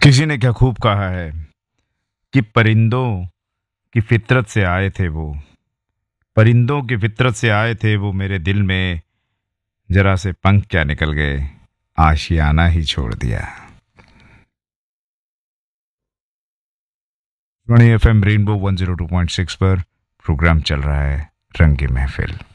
किसी ने क्या खूब कहा है कि परिंदों की फितरत से आए थे वो। परिंदों की फितरत से आए थे वो, मेरे दिल में जरा से पंख क्या निकल गए, आशियाना ही छोड़ दिया। एफएम रेनबो 102.6 पर प्रोग्राम चल रहा है रंग महफिल।